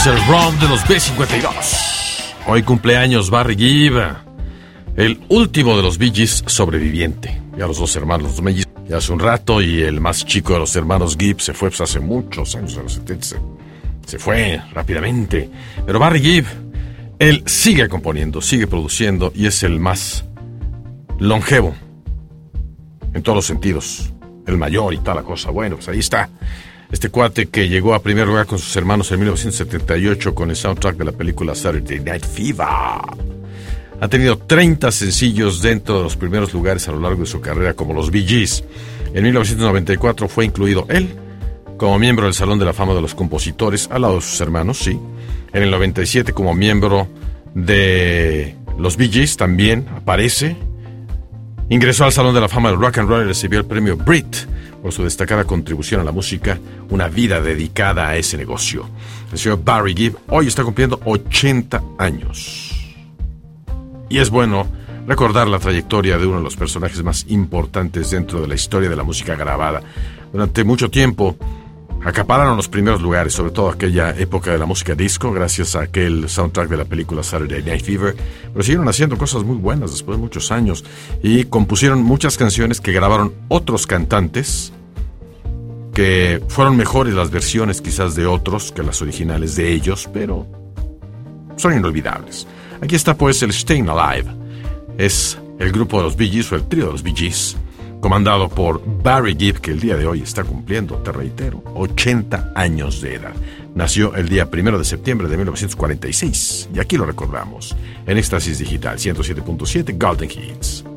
es el ROM de los B-52. Hoy cumpleaños Barry Gibb, el último de los Bee Gees sobreviviente. Ya los dos hermanos, los mellizos, ya hace un rato, y el más chico de los hermanos Gibb se fue hace muchos años, en los 70. Se fue rápidamente. Pero Barry Gibb, él sigue componiendo, sigue produciendo, y es el más longevo en todos los sentidos. El mayor y tal la cosa. Bueno, pues ahí está. Este cuate que llegó a primer lugar con sus hermanos en 1978 con el soundtrack de la película Saturday Night Fever. Ha tenido 30 sencillos dentro de los primeros lugares a lo largo de su carrera como los Bee Gees. En 1994 fue incluido él como miembro del Salón de la Fama de los Compositores, al lado de sus hermanos, sí. En el 97 como miembro de los Bee Gees también aparece. Ingresó al Salón de la Fama del Rock and Roll y recibió el premio Brit por su destacada contribución a la música, una vida dedicada a ese negocio. El señor Barry Gibb hoy está cumpliendo 80 años. Y es bueno recordar la trayectoria de uno de los personajes más importantes dentro de la historia de la música grabada. Durante mucho tiempo acapararon los primeros lugares, sobre todo aquella época de la música disco, gracias a aquel soundtrack de la película Saturday Night Fever, pero siguieron haciendo cosas muy buenas después de muchos años y compusieron muchas canciones que grabaron otros cantantes, que fueron mejores las versiones quizás de otros que las originales de ellos, pero son inolvidables. Aquí está pues el Staying Alive. Es el grupo de los Bee Gees, o el trío de los Bee Gees, comandado por Barry Gibb, que el día de hoy está cumpliendo, te reitero, 80 años de edad. Nació el día 1 de septiembre de 1946, y aquí lo recordamos, en Éxtasis Digital 107.7 Golden Hits.